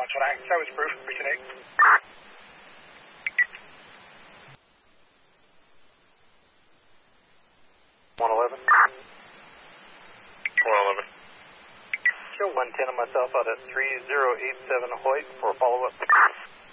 That was proof. Reconnect. 111. 111. Show 110 of myself out at 3087 Hoyt for follow-up.